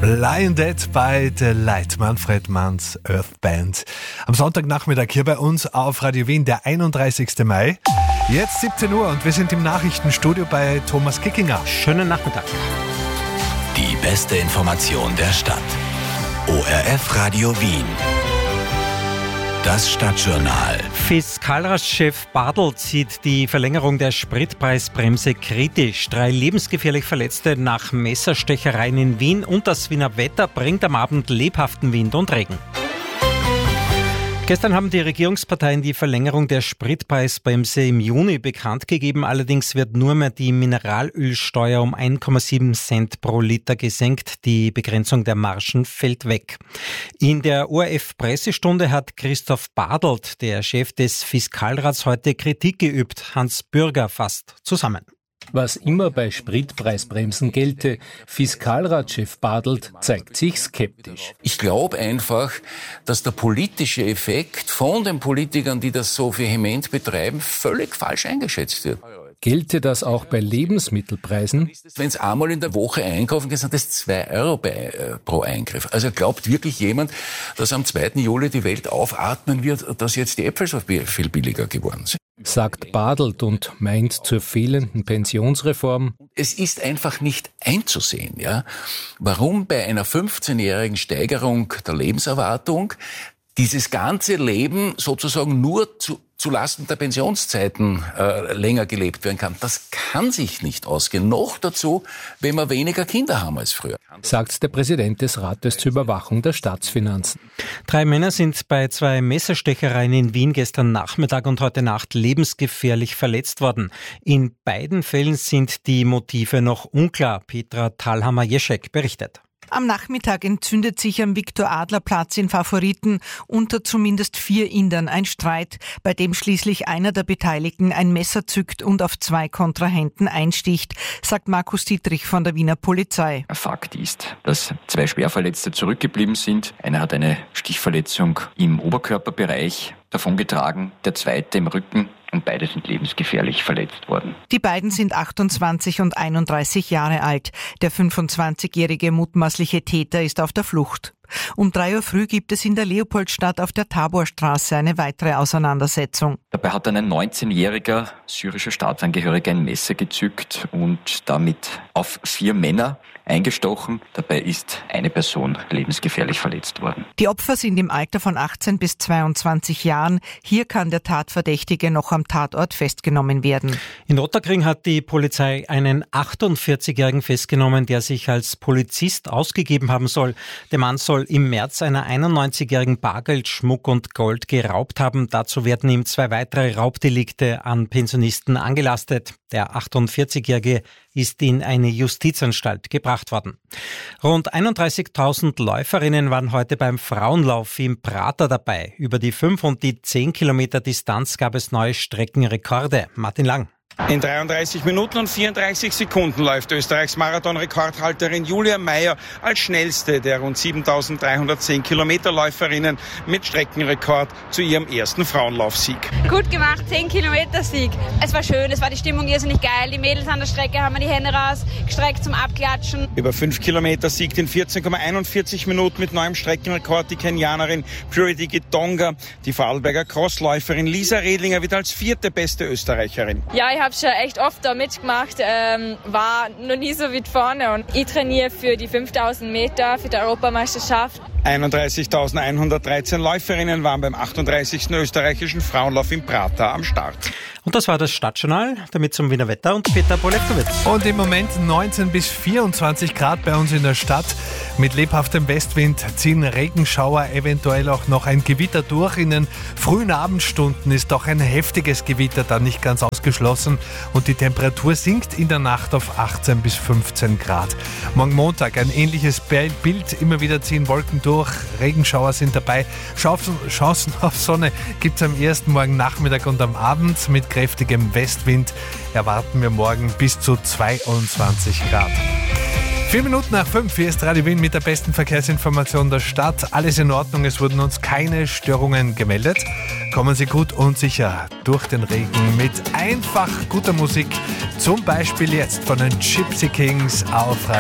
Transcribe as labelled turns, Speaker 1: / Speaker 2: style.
Speaker 1: Lion Dead bei The Light, Manfred Manns Earth Band. Am Sonntagnachmittag hier bei uns auf Radio Wien, der 31. Mai. Jetzt 17 Uhr und wir sind im Nachrichtenstudio bei Thomas Kickinger.
Speaker 2: Schönen Nachmittag.
Speaker 3: Die beste Information der Stadt. ORF Radio Wien. Das Stadtjournal.
Speaker 2: Fiskalratschef Bartl sieht die Verlängerung der Spritpreisbremse kritisch. 3 lebensgefährlich Verletzte nach Messerstechereien in Wien und das Wiener Wetter bringt am Abend lebhaften Wind und Regen. Gestern haben die Regierungsparteien die Verlängerung der Spritpreisbremse im Juni bekannt gegeben. Allerdings wird nur mehr die Mineralölsteuer um 1,7 Cent pro Liter gesenkt. Die Begrenzung der Margen fällt weg. In der ORF-Pressestunde hat Christoph Bartelt, der Chef des Fiskalrats, heute Kritik geübt. Hans Bürger fasst zusammen.
Speaker 4: Was immer bei Spritpreisbremsen gelte, Fiskalratschef Bartelt zeigt sich skeptisch.
Speaker 5: Ich glaube einfach, dass der politische Effekt von den Politikern, die das so vehement betreiben, völlig falsch eingeschätzt wird.
Speaker 4: Gelte das auch bei Lebensmittelpreisen?
Speaker 5: Wenn Sie einmal in der Woche einkaufen gehen, sind das 2 Euro pro Eingriff. Also glaubt wirklich jemand, dass am 2. Juli die Welt aufatmen wird, dass jetzt die Äpfel so viel billiger geworden sind?
Speaker 4: Sagt Bartelt und meint zur fehlenden Pensionsreform.
Speaker 5: Es ist einfach nicht einzusehen, ja, warum bei einer 15-jährigen Steigerung der Lebenserwartung dieses ganze Leben sozusagen nur zulasten der Pensionszeiten länger gelebt werden kann. Das kann sich nicht ausgehen. Noch dazu, wenn wir weniger Kinder haben als früher.
Speaker 4: Sagt der Präsident des Rates zur Überwachung der Staatsfinanzen.
Speaker 2: 3 Männer sind bei 2 Messerstechereien in Wien gestern Nachmittag und heute Nacht lebensgefährlich verletzt worden. In beiden Fällen sind die Motive noch unklar. Petra Thalhammer-Jeschek berichtet.
Speaker 6: Am Nachmittag entzündet sich am Viktor-Adler-Platz in Favoriten unter zumindest 4 Indern ein Streit, bei dem schließlich einer der Beteiligten ein Messer zückt und auf 2 Kontrahenten einsticht, sagt Markus Dietrich von der Wiener Polizei.
Speaker 7: Fakt ist, dass 2 Schwerverletzte zurückgeblieben sind. Einer hat eine Stichverletzung im Oberkörperbereich davongetragen, der zweite im Rücken. Und beide sind lebensgefährlich verletzt worden.
Speaker 6: Die beiden sind 28 und 31 Jahre alt. Der 25-jährige mutmaßliche Täter ist auf der Flucht. Um 3 Uhr früh gibt es in der Leopoldstadt auf der Taborstraße eine weitere Auseinandersetzung.
Speaker 7: Dabei hat ein 19-jähriger syrischer Staatsangehöriger ein Messer gezückt und damit auf 4 Männer eingestochen. Dabei ist eine Person lebensgefährlich verletzt worden.
Speaker 6: Die Opfer sind im Alter von 18 bis 22 Jahren. Hier kann der Tatverdächtige noch am Tatort festgenommen werden.
Speaker 2: In Ottakring hat die Polizei einen 48-Jährigen festgenommen, der sich als Polizist ausgegeben haben soll. Der Mann soll im März einer 91-Jährigen Bargeld, Schmuck und Gold geraubt haben. Dazu werden ihm 2 weitere Raubdelikte an Pensionisten angelastet. Der 48-Jährige ist in eine Justizanstalt gebracht worden. Rund 31.000 Läuferinnen waren heute beim Frauenlauf im Prater dabei. Über die 5 und die 10 Kilometer Distanz gab es neue Streckenrekorde. Martin Lang.
Speaker 8: In 33 Minuten und 34 Sekunden läuft Österreichs Marathon-Rekordhalterin Julia Meyer als schnellste der rund 7.310 Kilometerläuferinnen mit Streckenrekord zu ihrem ersten Frauenlaufsieg.
Speaker 9: Gut gemacht, 10-Kilometer-Sieg. Es war schön, es war die Stimmung irrsinnig geil. Die Mädels an der Strecke haben die Hände rausgestreckt zum Abklatschen.
Speaker 8: Über 5 Kilometer siegt in 14,41 Minuten mit neuem Streckenrekord die Kenianerin Purity Gitonga. Die Vorarlberger Crossläuferin Lisa Redlinger wird als 4. beste Österreicherin.
Speaker 9: Ja, ich habe schon echt oft da mitgemacht, war noch nie so weit vorne und ich trainiere für die 5.000 Meter für die Europameisterschaft.
Speaker 8: 31.113 Läuferinnen waren beim 38. österreichischen Frauenlauf im Prater am Start.
Speaker 2: Und das war das Stadtjournal, damit zum Wiener Wetter und Peter Bolewkowitz.
Speaker 1: Und im Moment 19 bis 24 Grad bei uns in der Stadt. Mit lebhaftem Westwind ziehen Regenschauer, eventuell auch noch ein Gewitter durch. In den frühen Abendstunden ist doch ein heftiges Gewitter dann nicht ganz ausgeschlossen. Und die Temperatur sinkt in der Nacht auf 18 bis 15 Grad. Morgen Montag ein ähnliches Bild. Immer wieder ziehen Wolken durch, Regenschauer sind dabei. Chancen auf Sonne gibt es am ersten Morgen Nachmittag und am Abend. Mit kräftigem Westwind erwarten wir morgen bis zu 22 Grad. 4 Minuten nach 5, hier ist Radio Wien mit der besten Verkehrsinformation der Stadt. Alles in Ordnung, es wurden uns keine Störungen gemeldet. Kommen Sie gut und sicher durch den Regen mit einfach guter Musik. Zum Beispiel jetzt von den Gypsy Kings auf Radio